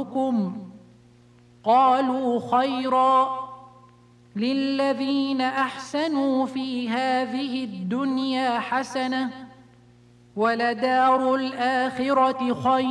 ربكم؟ قالوا خيرا. للذين أحسنوا في هذه الدنيا حسنة ولدار الآخرة خير